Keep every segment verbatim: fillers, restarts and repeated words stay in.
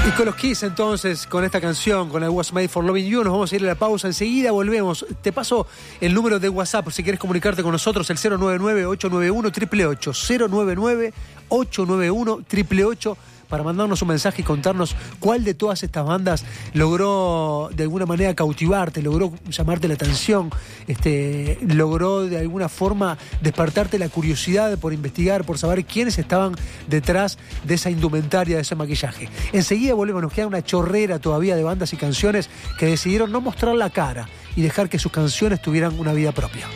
Y con los Kiss, entonces, con esta canción, con el Was Made for Loving You, nos vamos a ir a la pausa. Enseguida volvemos. Te paso el número de WhatsApp si quieres comunicarte con nosotros, el cero nueve nueve, ocho nueve uno, ocho ocho ocho. cero nueve nueve, ocho nueve uno, ocho ocho ocho. Para mandarnos un mensaje y contarnos cuál de todas estas bandas logró de alguna manera cautivarte, logró llamarte la atención, este, logró de alguna forma despertarte la curiosidad por investigar, por saber quiénes estaban detrás de esa indumentaria, de ese maquillaje. Enseguida volvemos, nos queda una chorrera todavía de bandas y canciones que decidieron no mostrar la cara y dejar que sus canciones tuvieran una vida propia.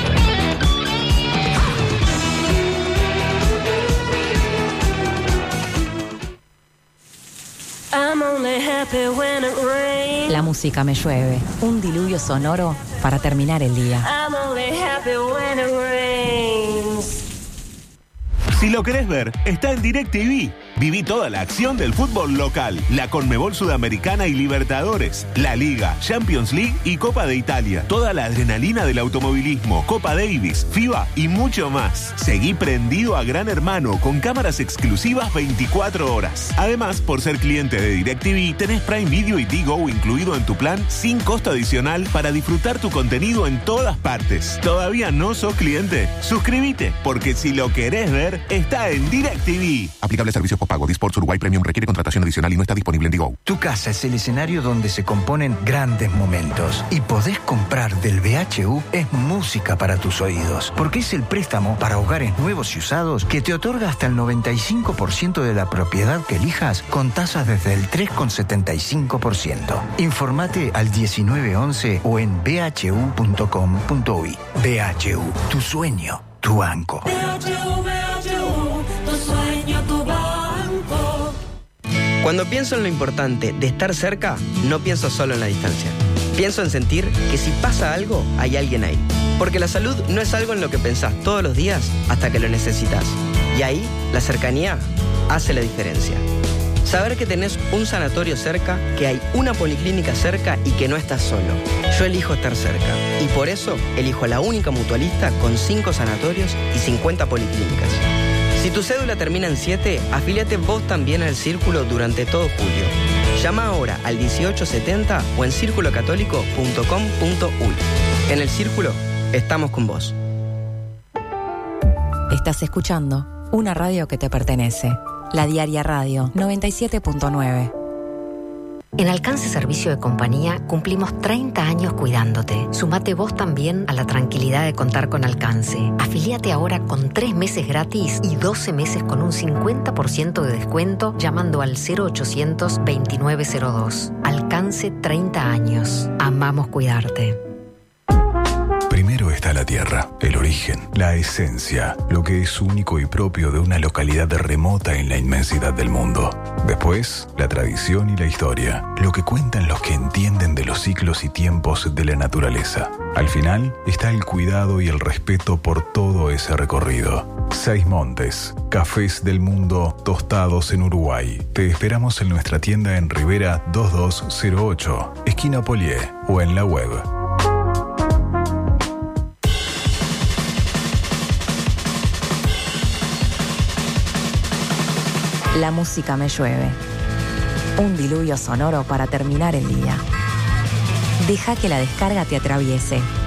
La música me llueve, un diluvio sonoro para terminar el día. Si lo querés ver, está en DirecTV. Viví toda la acción del fútbol local, la Conmebol Sudamericana y Libertadores, la Liga, Champions League y Copa de Italia. Toda la adrenalina del automovilismo, Copa Davis, FIBA y mucho más. Seguí prendido a Gran Hermano con cámaras exclusivas veinticuatro horas. Además, por ser cliente de DirecTV, tenés Prime Video y Tigo en tu plan sin costo adicional para disfrutar tu contenido en todas partes. ¿Todavía no sos cliente? Suscríbete, porque si lo querés ver, está en DirecTV. Aplicable servicio postpago. Disports Uruguay Premium requiere contratación adicional y no está disponible en Digo. Tu casa es el escenario donde se componen grandes momentos. Y podés comprar del B H U es música para tus oídos. Porque es el préstamo para hogares nuevos y usados que te otorga hasta el noventa y cinco por ciento de la propiedad que elijas con tasas desde el tres coma setenta y cinco por ciento. Informate al diecinueve once o en b h u punto com punto u y. B H U, tu sueño, tu banco. B H U, B H U, tu sueño, tu banco. Cuando pienso en lo importante de estar cerca, no pienso solo en la distancia. Pienso en sentir que si pasa algo, hay alguien ahí. Porque la salud no es algo en lo que pensás todos los días hasta que lo necesitas. Y ahí, la cercanía hace la diferencia. Saber que tenés un sanatorio cerca, que hay una policlínica cerca y que no estás solo. Yo elijo estar cerca. Y por eso elijo la única mutualista con cinco sanatorios y cincuenta policlínicas. Si tu cédula termina en siete, afíliate vos también al Círculo durante todo julio. Llama ahora al dieciocho setenta o en círculo católico punto com punto u y. En el Círculo, estamos con vos. Estás escuchando una radio que te pertenece. La Diaria Radio noventa y siete punto nueve. En Alcance Servicio de Compañía cumplimos treinta años cuidándote. Sumate vos también a la tranquilidad de contar con Alcance. Afiliate ahora con tres meses gratis y doce meses con un cincuenta por ciento de descuento llamando al cero ochocientos veintinueve cero dos. Alcance treinta años. Amamos cuidarte. Primero está la tierra, el origen, la esencia, lo que es único y propio de una localidad remota en la inmensidad del mundo. Después, la tradición y la historia, lo que cuentan los que entienden de los ciclos y tiempos de la naturaleza. Al final, está el cuidado y el respeto por todo ese recorrido. Seis Montes, cafés del mundo tostados en Uruguay. Te esperamos en nuestra tienda en Rivera dos dos cero ocho, esquina Polié, o en la web. La música me llueve. Un diluvio sonoro para terminar el día. Deja que la descarga te atraviese.